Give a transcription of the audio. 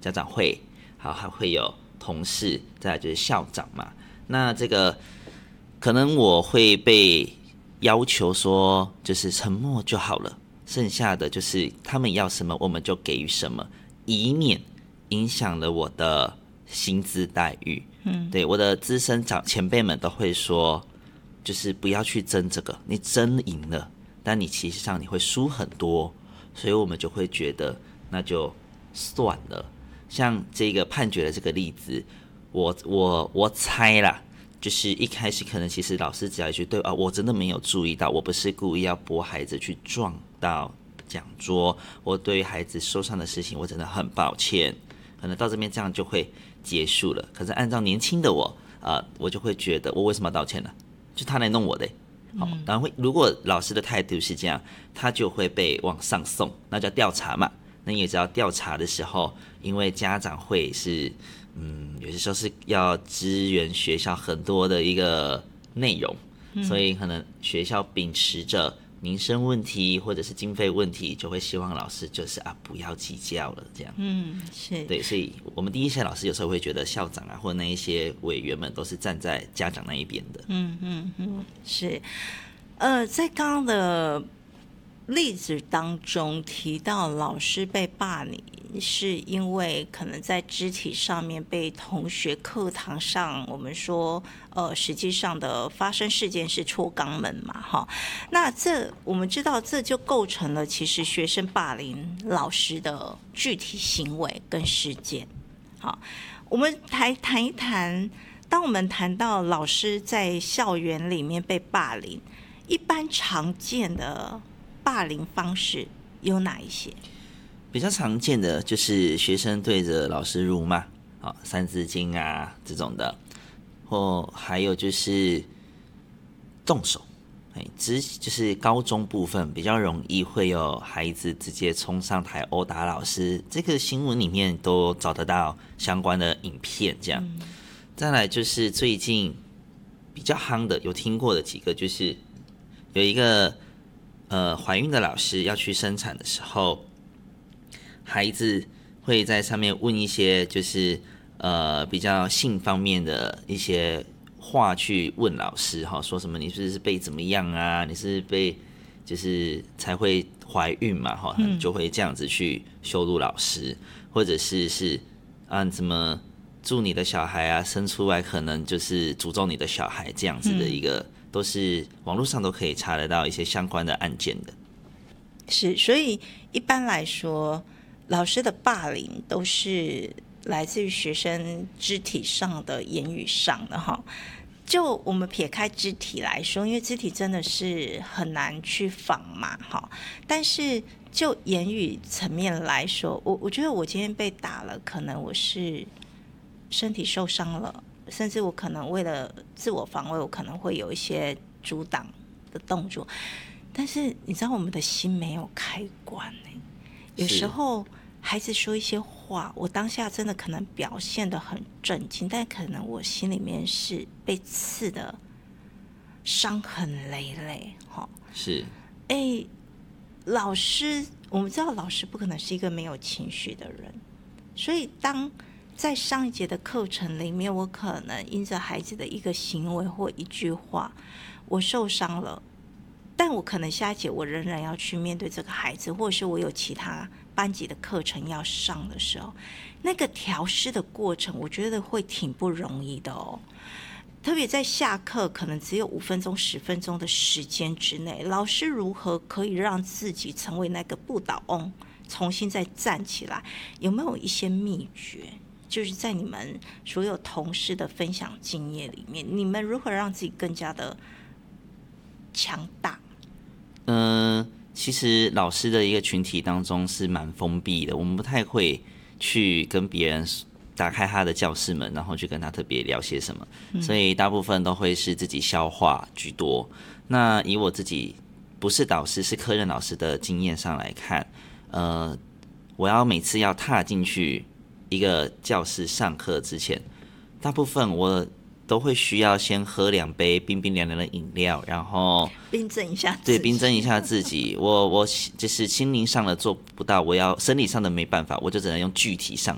家长会，好，还会有同事，再来就是校长嘛。那这个可能我会被要求说，就是沉默就好了，剩下的就是他们要什么我们就给予什么，以免影响了我的薪资待遇。对，我的资深前辈们都会说，就是不要去争这个，你争赢了，但你其实上你会输很多，所以我们就会觉得那就算了。像这个判决的这个例子，我猜啦，就是一开始可能其实老师只要一句对啊，我真的没有注意到，我不是故意要拨孩子去撞到讲桌，我对于孩子受伤的事情我真的很抱歉，可能到这边这样就会结束了。可是按照年轻的我就会觉得我为什么要道歉呢？就他来弄我的好，然后如果老师的态度是这样，他就会被往上送，那叫调查嘛。那你也知道调查的时候，因为家长会是有些时候是要支援学校很多的一个内容，所以可能学校秉持着民生问题或者是经费问题，就会希望老师就是不要计较了这样。 是对，所以我们第一线老师有时候会觉得校长或那一些委员们都是站在家长那一边的。 是。在刚刚的例子当中提到老师被霸凌是因为可能在肢体上面被同学课堂上我们说实际上的发生事件是戳肛门嘛哈，那我们知道这就构成了其实学生霸凌老师的具体行为跟事件。好，我们谈一谈，当我们谈到老师在校园里面被霸凌，一般常见的霸凌方式有哪一些？ 比较常见的就是学生对着老师辱骂，三字经这种的，或还有就是动手，就是高中部分比较容易会有孩子直接冲上台殴打老师，这个新闻里面都找得到相关的影片这样。再来就是最近比较夯的，有听过的几个，就是有一个怀孕的老师要去生产的时候，孩子会在上面问一些就是比较性方面的一些话去问老师说什么你是不是被怎么样啊？你是被就是才会怀孕嘛就会这样子去羞辱老师，或者是你怎么祝你的小孩生出来可能就是诅咒你的小孩这样子的一个。都是网络上都可以查得到一些相关的案件的。 是，所以一般来说，老师的霸凌都是来自于学生肢体上的、言语上的哈。就我们撇开肢体来说，因为肢体真的是很难去仿嘛哈。但是就言语层面来说，我觉得我今天被打了，可能我是身体受伤了。甚至我可能为了自我防卫，我可能会有一些阻挡的动作，但是你知道我们的心没有开关有时候孩子说一些话，我当下真的可能表现得很震惊，但可能我心里面是被刺的伤痕累累是老师，我们知道老师不可能是一个没有情绪的人，所以当在上一节的课程里面，我可能因着孩子的一个行为或一句话，我受伤了，但我可能下一节我仍然要去面对这个孩子，或者是我有其他班级的课程要上的时候，那个调试的过程，我觉得会挺不容易的特别在下课可能只有5分钟、10分钟的时间之内，老师如何可以让自己成为那个不倒翁，重新再站起来？有没有一些秘诀？就是在你们所有同事的分享经验里面，你们如何让自己更加的强大？ 其实老师的一个群体当中是蛮封闭的，我们不太会去跟别人打开他的教室门，然后去跟他特别聊些什么，所以大部分都会是自己消化居多。那以我自己不是导师，是科任老师的经验上来看，我要每次要踏进去一个教室上课之前，大部分我都会需要先喝2杯冰冰凉凉的饮料，然后冰镇一下自己。 对，冰镇一下自己。我就是心灵上的做不到，我要生理上的没办法，我就只能用具体上